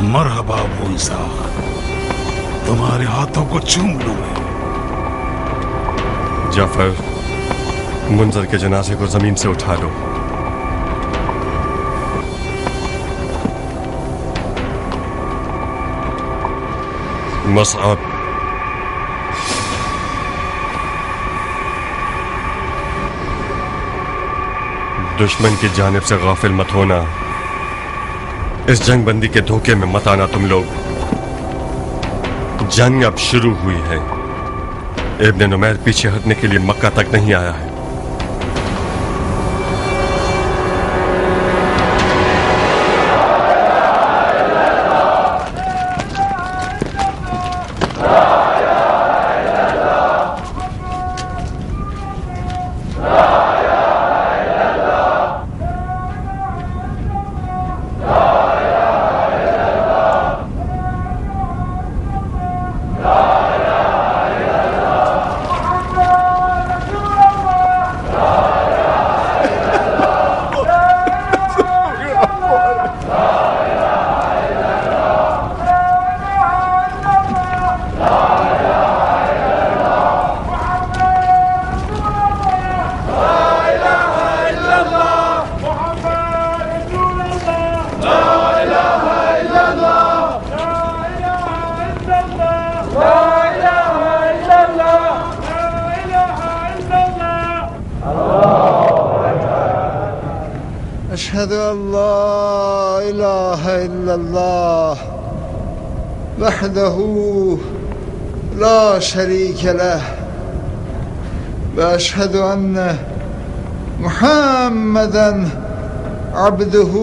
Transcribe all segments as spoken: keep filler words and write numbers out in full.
मरहबा अबू इसहाक, तुम्हारे हाथों को चूम लूं मैं। जाफर, मुंजर के जनाजे को जमीन से उठा लो। मसअब, दुश्मन की जानिब से गाफिल मत होना। इस जंग बंदी के धोखे में मत आना तुम लोग। जंग अब शुरू हुई है। इब्न नुमैर पीछे हटने के लिए मक्का तक नहीं आया है। أشهد أن لا إله إلا الله وحده لا شريك له وأشهد أن محمدا عبده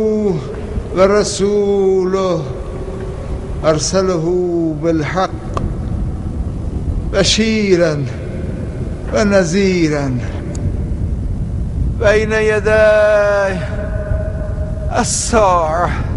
ورسوله أرسله بالحق بشيرا ونذيرا بين يدي الساعة